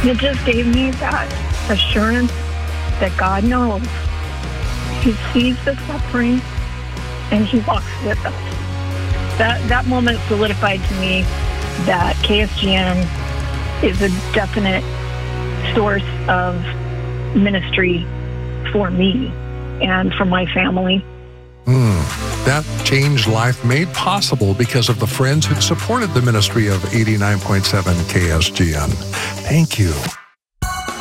It just gave me that assurance that God knows. He sees the suffering and he walks with us. That moment solidified to me that KSGN is a definite source of ministry for me and for my family. That changed life made possible because of the friends who supported the ministry of 89.7 KSGN. Thank you.